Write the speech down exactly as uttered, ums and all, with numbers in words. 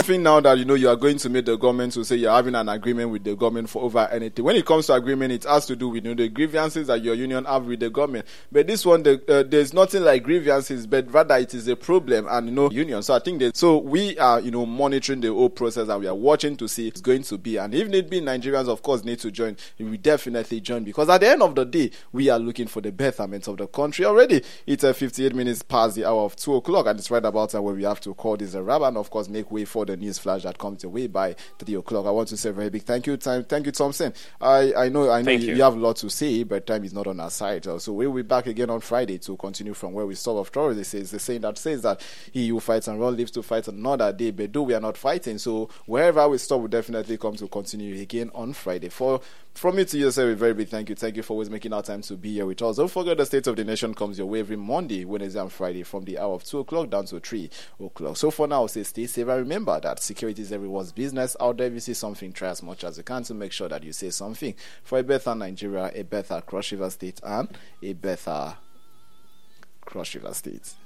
think now that you know you are going to meet the government to say you're having an agreement with the government for over anything. When it comes to agreement, it has to do with you know the grievances that your union have with the government. But this one, the, uh, there's nothing like grievances, but rather it is a problem and you know union. So I think that so we are you know monitoring the whole process and we are watching to see it's going to be. And if need be, Nigerians of course need to join. We definitely join because at the end of the day, we are looking for the betterment of the country already. It's uh, fifty-eight minutes past the hour of two o'clock, and it's right about time where we have to call this a wrap and of course make way for the news flash that comes your way by three o'clock. I want to say a very big thank you, time, thank you, Thompson. I, I know, I know you, you. you have a lot to say, but time is not on our side. Uh, so we'll be back again on Friday to continue from where we stop off. Thursday says the saying that says that he who fights and run lives to fight another day. But though we are not fighting, so wherever we stop, we definitely come to continue again on Friday. For from me to you, sir, a very big thank you. Thank you for always making our time to be here with us. Don't forget the State of the Nation comes your way every Monday, Wednesday, and Friday from the hour of two o'clock down to three o'clock. So for now, I'll say stay safe and remember that security is everyone's business. Out there, if you see something, try as much as you can to make sure that you say something for a better Nigeria, a better Cross River State, and a better Cross River State.